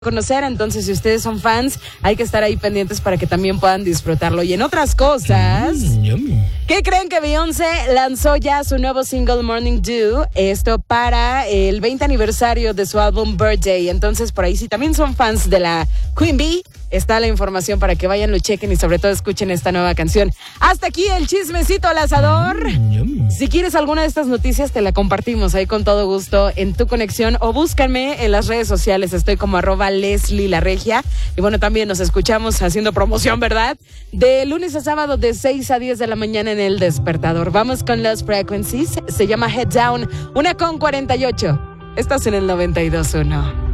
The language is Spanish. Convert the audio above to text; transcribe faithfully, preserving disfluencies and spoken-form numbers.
conocer, entonces si ustedes son fans, hay que estar ahí pendientes para que también puedan disfrutarlo. Y en otras cosas, Mm, ¿qué creen que Beyoncé lanzó ya su nuevo single Morning Dew? Esto para el veinte aniversario de su álbum Birthday. Entonces por ahí si también son fans de la Queen Bee, está la información para que vayan, lo chequen y sobre todo escuchen esta nueva canción. Hasta aquí el chismecito al asador. mm, Si quieres alguna de estas noticias, te la compartimos ahí con todo gusto en tu conexión o búscame en las redes sociales. Estoy como arroba Leslie La Regia. Y bueno, también nos escuchamos haciendo promoción, ¿verdad? De lunes a sábado de seis a diez de la mañana en El Despertador. Vamos con Lost Frequencies. Se llama Head Down, una con cuarenta y ocho. Estás en el noventa y dos punto uno.